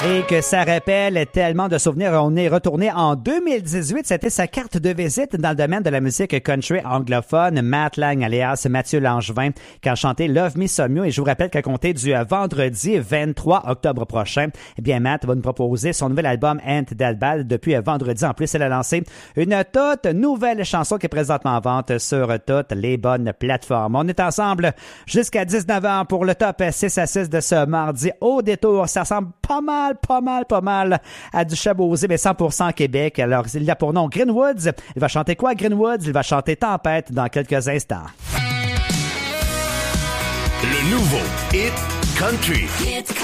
Et que ça rappelle tellement de souvenirs. On est retourné en 2018. C'était sa carte de visite dans le domaine de la musique country anglophone. Matt Lang, alias Mathieu Langevin, qui a chanté Love Me Some You. Et je vous rappelle qu'à compter du vendredi 23 octobre prochain, eh bien, Matt va nous proposer son nouvel album Ant Dalbal. Depuis vendredi, en plus, elle a lancé une toute nouvelle chanson qui est présentement en vente sur toutes les bonnes plateformes. On est ensemble jusqu'à 19h pour le top 6 à 6 de ce mardi. Au détour, ça ressemble pas mal à du Chabosé, mais 100% Québec. Alors, il a pour nom Greenwoods. Il va chanter quoi, Greenwoods? Il va chanter Tempête dans quelques instants. Le nouveau Hit Country.